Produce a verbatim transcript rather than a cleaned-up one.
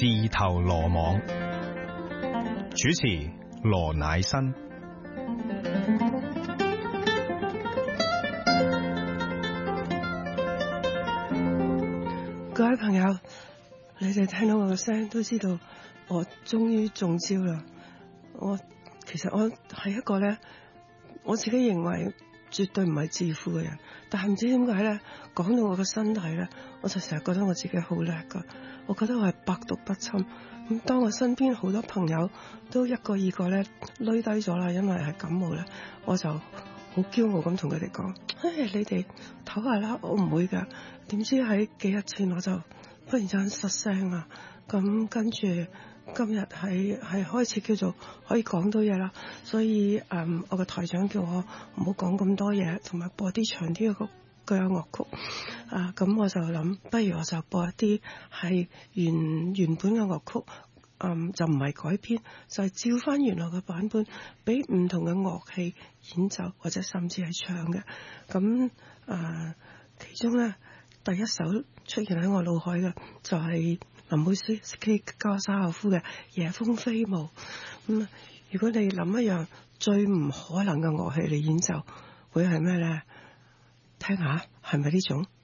自投羅網。主持羅乃新。 各位朋友，你哋聽到我嘅聲都知道我終於中招啦。我其實我係一個咧，我自己認為絕對唔係自負嘅人，但係唔知點解咧，講到我嘅身體咧，我就成日覺得我自己好叻噶。我覺得我係百毒不侵。咁當我身邊好多朋友都一個二個咧累低咗啦，因為係感冒咧，我就好驕傲咁同佢哋講：唉、哎，你哋唞下啦，我唔會噶。點知喺幾日前我就忽然間失聲啊！咁跟住今日係係開始叫做可以講到嘢啦，所以誒、嗯、我個台長叫我唔好講咁多嘢，同埋播啲長啲嘅歌樂曲啊！咁我就諗，不如我就播一啲係原原本嘅樂曲，嗯就唔係改編，就係、是、照翻原來嘅版本，俾唔同嘅樂器演奏或者甚至係唱嘅。咁誒、啊、其中咧。第一首出現喺我腦海嘅就係林佩斯 S.K. 加沙後夫嘅《夜風飛舞》。咁、嗯、如果你諗一樣最唔可能嘅樂器嚟演奏，會係咩咧？聽下係咪呢種？